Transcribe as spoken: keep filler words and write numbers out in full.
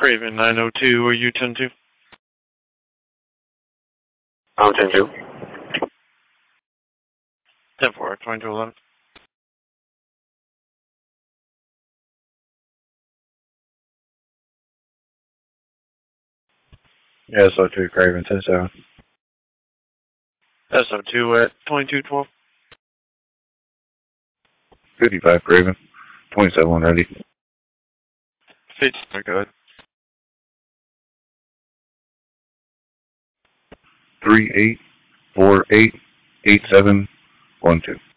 Craven nine oh two, are you ten two? I'm ten two. ten four, twenty-two eleven. S O two, Craven ten seven. S O two at twenty-two twelve. fifty-five, Craven. twenty-seven one ready. fifty, go ahead. three eight four eight eight seven one two.